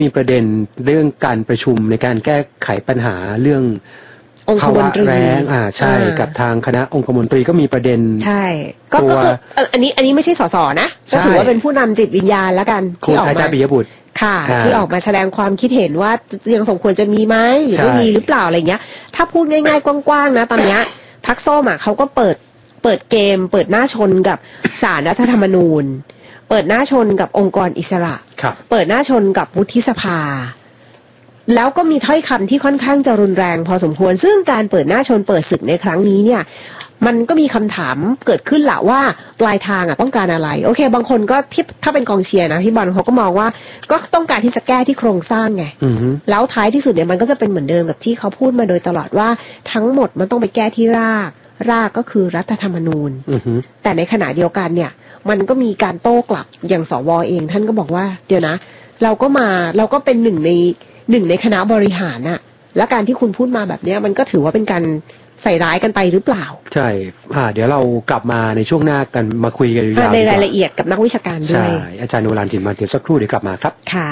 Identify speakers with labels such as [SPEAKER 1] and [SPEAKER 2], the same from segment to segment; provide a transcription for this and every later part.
[SPEAKER 1] มีประเด็นเรื่องการประชุมในการแก้ไขปัญหาเรื่อง
[SPEAKER 2] ภาวะ
[SPEAKER 1] แล้งใช่กับทางคณะองคมนตรีก็มีประเด็น
[SPEAKER 2] ใช่ก็คืออันนี้ไม่ใช่สสนะก็ถือว่าเป็นผู้นำจิตวิญญาณแล้วกัน
[SPEAKER 1] ที่ออกมาปิยบุตร
[SPEAKER 2] ค่ะที่ออกมาแสดงความคิดเห็นว่ายังสมควรจะมีไหมหรือไม่มีหรือเปล่าอะไรเงี้ยถ้าพูดง่ายๆกว้างๆนะตอนเนี้ยพรรคส้มเขาก็เปิดเกมเปิดหน้าชนกับศาลรัฐธรรมนูญเปิดหน้าชนกับองค์กรอิสระเปิดหน้าชนกับวุฒิสภาแล้วก็มีถ้อยคำที่ค่อนข้างจะรุนแรงพอสมควรซึ่งการเปิดหน้าชนเปิดศึกในครั้งนี้เนี่ยมันก็มีคำถามเกิดขึ้นแหละว่าปลายทางต้องการอะไรโอเคบางคนก็ที่ถ้าเป็นกองเชียร์นะพี่บอลเขาก็มองว่าก็ต้องการที่จะแก้ที่โครงสร้างไงแล้วท้ายที่สุดเนี่ยมันก็จะเป็นเหมือนเดิมกับที่เขาพูดมาโดยตลอดว่าทั้งหมดมันต้องไปแก้ที่รากก็คือรัฐธรรมนูญแต่ในขณะเดียวกันเนี่ยมันก็มีการโต้กลับอย่างสวเองท่านก็บอกว่าเดี๋ยวนะเราก็เป็นหนึ่งในคณะบริหารน่ะและการที่คุณพูดมาแบบนี้มันก็ถือว่าเป็นการใส่ร้ายกันไปหรือเปล่าใช่
[SPEAKER 1] เดี๋ยวเรากลับมาในช่วงหน้ากันมาคุยกันยาว
[SPEAKER 2] ในรายละเอียดกับนักวิชาการด้วย
[SPEAKER 1] ใช่อาจารย์โนรันจินมาเดี๋ยวสักครู่เดี๋ยวกลับมาครับ
[SPEAKER 2] ค่ะ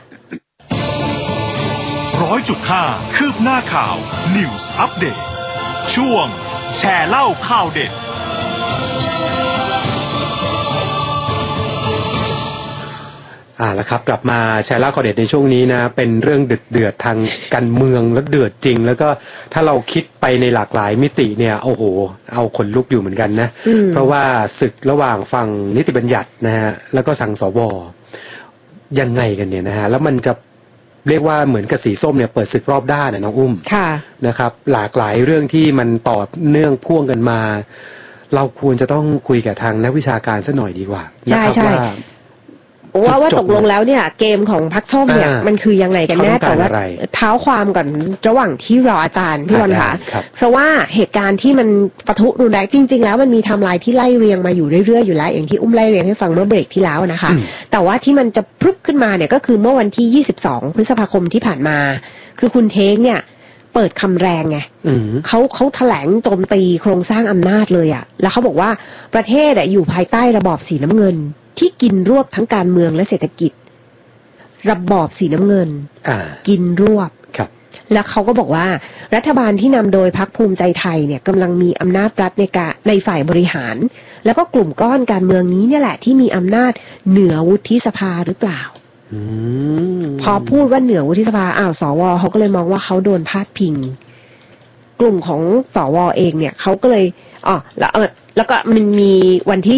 [SPEAKER 3] 100.5 คืบหน้าข่าว News Update ช่วงแชร์เล่าข่าวเด็ด
[SPEAKER 1] แล้วครับกลับมาแชร์เล่าข่าวเด็ดในช่วงนี้นะเป็นเรื่องเดือดทางการเมืองแล้วเดือดจริงแล้วก็ถ้าเราคิดไปในหลากหลายมิติเนี่ยโอ้โหเอาขนลุกอยู่เหมือนกันนะเพราะว่าศึกระหว่างฝั่งนิติบัญญัตินะฮะแล้วก็สั่งสวยังไงกันเนี่ยนะฮะแล้วมันจะเรียกว่าเหมือนกับสีส้มเนี่ยเปิดศึกรอบด้านนะน้องอุ้มนะครับหลากหลายเรื่องที่มันต่อเนื่องพ่วงกันมาเราควรจะต้องคุยกับทางนักวิชาการซะหน่อยดีกว่านะครับ
[SPEAKER 2] ว่าตกลงแล้วเนี่ยเกมของพรรคส้มเนี่ยมันคือยังไงกันแน่แต่ว่าเท้าความก่อนระหว่างที่รออาจารย์พี่บอลค่ะเพราะว่าเหตุการณ์ที่มันปะทุรุนแรงจริงๆแล้วมันมีไทม์ไลน์ที่ไล่เรียงมาอยู่เรื่อยๆอยู่แล้วอย่างที่อุ้มไล่เรียงให้ฟังเมื่อเบรกที่แล้วนะคะแต่ว่าที่มันจะพรึบขึ้นมาเนี่ยก็คือเมื่อวันที่22พฤษภาคมที่ผ่านมาคือคุณเทงเนี่ยเปิดคำแรงไงเขาแถลงโจมตีโครงสร้างอำนาจเลยแล้วเขาบอกว่าประเทศอยู่ภายใต้ระบอบสีน้ำเงินที่กินรวบทั้งการเมืองและเศรษฐกิจระบอบสีน้ำเงินกินรวบแล้วเขาก็บอกว่ารัฐบาลที่นำโดยพรรคภูมิใจไทยเนี่ยกำลังมีอำนาจรัฐในฝ่ายบริหารแล้วก็กลุ่มก้อนการเมืองนี้เนี่ยแหละที่มีอำนาจเหนือวุฒิสภาหรือเปล่าพอพูดว่าเหนือวุฒิสภาสวเขาก็เลยมองว่าเขาโดนพาดพิงกลุ่มของสวเองเนี่ยเขาก็เลยแล้วก็มันมีวันที่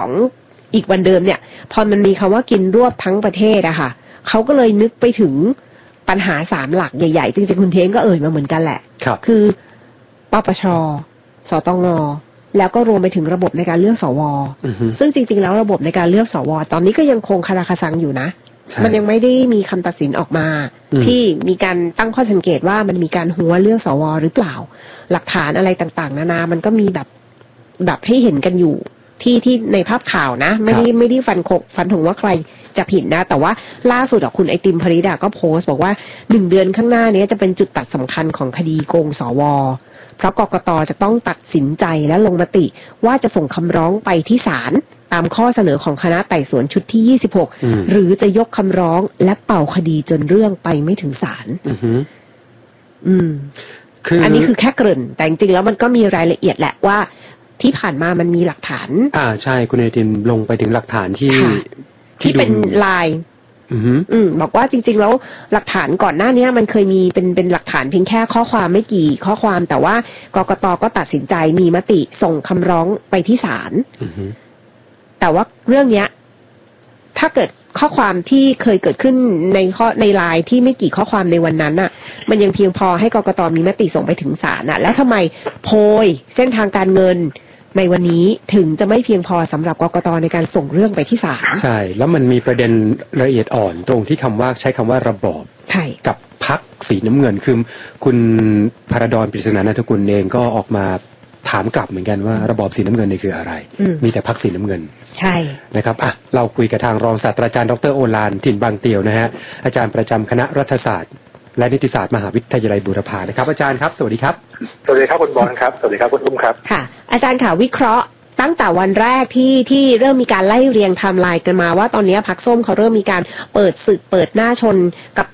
[SPEAKER 2] 12อีกวันเดิมเนี่ยพอมันมีคำว่ากินรวบทั้งประเทศอะค่ะเขาก็เลยนึกไปถึงปัญหา3หลักใหญ่ๆจริงๆคุณเท้งก็เอ่ยมาเหมือนกันแหละคือปปช.สตง.แล้วก็รวมไปถึงระบบในการเลือกสว.ซึ่งจริงๆแล้วระบบในการเลือกสว.ตอนนี้ก็ยังคงคาราคาซังอยู่นะมันยังไม่ได้มีคำตัดสินออกมาที่มีการตั้งข้อสังเกตว่ามันมีการหัวเลือกสว.หรือเปล่าหลักฐานอะไรต่างๆนานามันก็มีแบบให้เห็นกันอยู่ที่ในภาพข่าวนะไม่ได้ฟันธงว่าใครจะผิดนะแต่ว่าล่าสุดคุณไอติมพริดาก็โพสต์บอกว่า1 เดือนข้างหน้านี้จะเป็นจุดตัดสำคัญของคดีโกงสว.เพราะกกต.จะต้องตัดสินใจและลงมติว่าจะส่งคำร้องไปที่ศาลตามข้อเสนอของคณะไต่สวนชุดที่26หรือจะยกคำร้องและเป่าคดีจนเรื่องไปไม่ถึงศาลอันนี้คือแค่เกริ่นแต่จริงๆแล้วมันก็มีรายละเอียดแหละว่าที่ผ่านมามันมีหลักฐาน
[SPEAKER 1] ใช่คุณไอติมลงไปถึงหลักฐาน
[SPEAKER 2] ที่เป็นลายบอกว่าจริงๆแล้วหลักฐานก่อนหน้านี้มันเคยมีเป็นหลักฐานเพียงแค่ข้อความไม่กี่ข้อความแต่ว่ากกต.ก็ตัดสินใจมีมติส่งคำร้องไปที่ศาลแต่ว่าเรื่องเนี้ยถ้าเกิดข้อความที่เคยเกิดขึ้นในไลน์ที่ไม่กี่ข้อความในวันนั้นน่ะมันยังเพียงพอให้กกต.มีมติส่งไปถึงศาลน่ะแล้วทำไมโพยเส้นทางการเงินในวันนี้ถึงจะไม่เพียงพอสำหรับกกต.ในการส่งเรื่องไปที่ศาล
[SPEAKER 1] ใช่แล้วมันมีประเด็นละเอียดอ่อนตรงที่ใช้คำว่าระบอบกับพรรคสีน้ำเงินคือคุณพระดอนปริศนานันทกุลเองก็ออกมาถามกลับเหมือนกันว่าระบอบสีน้ำเงินนี่คืออะไรมีแต่พรรคสีน้ำเงิน
[SPEAKER 2] ใช่
[SPEAKER 1] นะครับเราคุยกับทางรองศาสตราจารย์ดร.โอฬารถิ่นบางเตียวนะฮะอาจารย์ประจำคณะรัฐศาสตร์และนิติศาสตร์มหาวิทยาลัยบูรพานะครับอาจารย์ครับสวัสดีครับ
[SPEAKER 4] สวัสดีครับคุณบอลครับสวัสดีครับคุณอุ้มครับ
[SPEAKER 2] ค่ะอาจารย์ค่ะวิเคราะห์ตั้งแต่วันแรกที่เริ่มมีการไล่เรียงไทม์ไลน์กันมาว่าตอนนี้พรรคส้มเขาเริ่มมีการเปิดศึกเปิดหน้าชนกับ